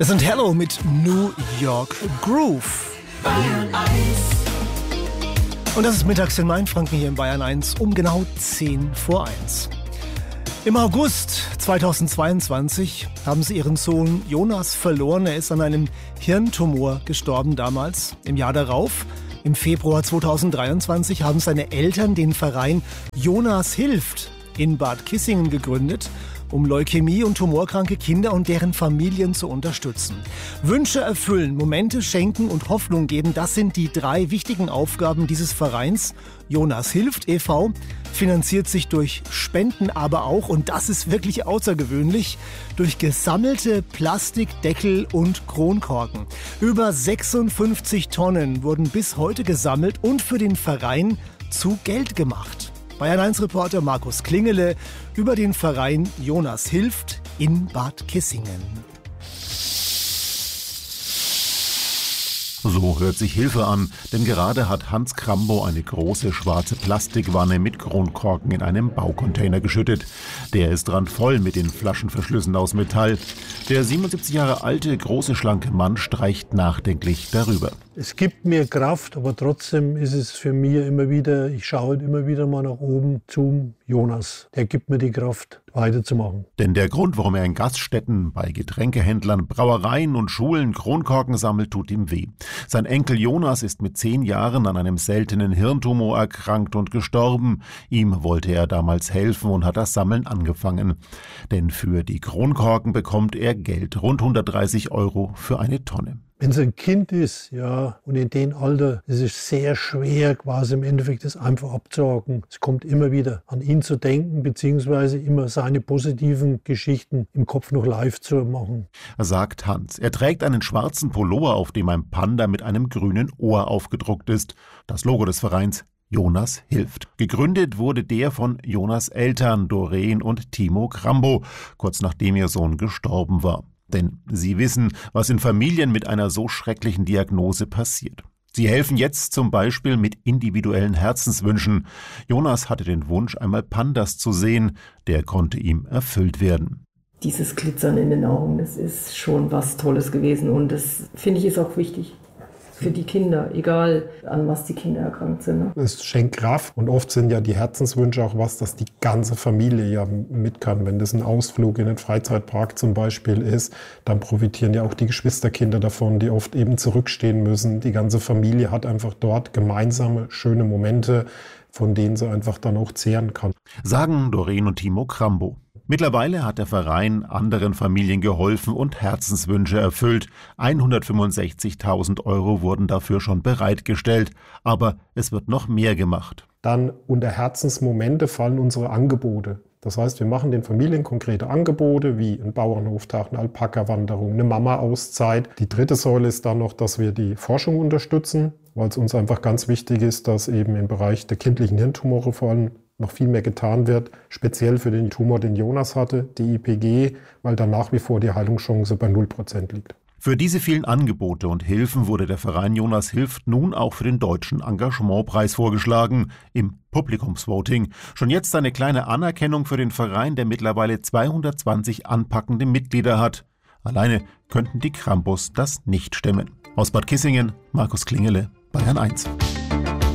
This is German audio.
Das sind Hello mit New York Groove. Bayern 1. Und das ist mittags in Mainfranken hier in Bayern 1 um genau 10 vor 1. Im August 2022 haben sie ihren Sohn Jonas verloren. Er ist an einem Hirntumor gestorben damals. Im Jahr darauf, im Februar 2023, haben seine Eltern den Verein Jonas hilft in Bad Kissingen gegründet, um Leukämie- und tumorkranke Kinder und deren Familien zu unterstützen. Wünsche erfüllen, Momente schenken und Hoffnung geben, das sind die 3 wichtigen Aufgaben dieses Vereins. Jonas hilft e.V. finanziert sich durch Spenden, aber auch, und das ist wirklich außergewöhnlich, durch gesammelte Plastikdeckel und Kronkorken. Über 56 Tonnen wurden bis heute gesammelt und für den Verein zu Geld gemacht. Bayern-1-Reporter Markus Klingele über den Verein Jonas hilft in Bad Kissingen. So hört sich Hilfe an, denn gerade hat Hans Krambo eine große schwarze Plastikwanne mit Kronkorken in einem Baucontainer geschüttet. Der ist randvoll mit den Flaschenverschlüssen aus Metall. Der 77 Jahre alte, große, schlanke Mann streicht nachdenklich darüber. Es gibt mir Kraft, aber trotzdem ist es für mich immer wieder, ich schaue immer wieder mal nach oben zum Jonas. Der gibt mir die Kraft, weiterzumachen. Denn der Grund, warum er in Gaststätten, bei Getränkehändlern, Brauereien und Schulen Kronkorken sammelt, tut ihm weh. Sein Enkel Jonas ist mit 10 Jahren an einem seltenen Hirntumor erkrankt und gestorben. Ihm wollte er damals helfen und hat das Sammeln angefangen. Denn für die Kronkorken bekommt er Geld, rund 130 € für eine Tonne. Wenn es ein Kind ist, ja, und in dem Alter, es ist sehr schwer, quasi im Endeffekt das einfach abzuhaken. Es kommt immer wieder an ihn zu denken, beziehungsweise immer seine positiven Geschichten im Kopf noch live zu machen. Sagt Hans. Er trägt einen schwarzen Pullover, auf dem ein Panda mit einem grünen Ohr aufgedruckt ist. Das Logo des Vereins Jonas hilft. Gegründet wurde der von Jonas Eltern, Doreen und Timo Krambo, kurz nachdem ihr Sohn gestorben war. Denn sie wissen, was in Familien mit einer so schrecklichen Diagnose passiert. Sie helfen jetzt zum Beispiel mit individuellen Herzenswünschen. Jonas hatte den Wunsch, einmal Pandas zu sehen. Der konnte ihm erfüllt werden. Dieses Glitzern in den Augen, das ist schon was Tolles gewesen. Und das, finde ich, ist auch wichtig für die Kinder, egal an was die Kinder erkrankt sind. Ne? Es schenkt Kraft und oft sind ja die Herzenswünsche auch was, das die ganze Familie ja mit kann. Wenn das ein Ausflug in den Freizeitpark zum Beispiel ist, dann profitieren ja auch die Geschwisterkinder davon, die oft eben zurückstehen müssen. Die ganze Familie hat einfach dort gemeinsame, schöne Momente, von denen sie einfach dann auch zehren kann. Sagen Doreen und Timo Krambo. Mittlerweile hat der Verein anderen Familien geholfen und Herzenswünsche erfüllt. 165.000 € wurden dafür schon bereitgestellt. Aber es wird noch mehr gemacht. Dann unter Herzensmomente fallen unsere Angebote. Das heißt, wir machen den Familien konkrete Angebote, wie ein Bauernhoftag, eine Alpaka-Wanderung, eine Mama-Auszeit. Die 3. Säule ist dann noch, dass wir die Forschung unterstützen, weil es uns einfach ganz wichtig ist, dass eben im Bereich der kindlichen Hirntumore vor allem noch viel mehr getan wird, speziell für den Tumor, den Jonas hatte, die IPG, weil da nach wie vor die Heilungschance bei 0% liegt. Für diese vielen Angebote und Hilfen wurde der Verein Jonas hilft nun auch für den Deutschen Engagementpreis vorgeschlagen, im Publikumsvoting. Schon jetzt eine kleine Anerkennung für den Verein, der mittlerweile 220 anpackende Mitglieder hat. Alleine könnten die Krambos das nicht stemmen. Aus Bad Kissingen, Markus Klingele, Bayern 1.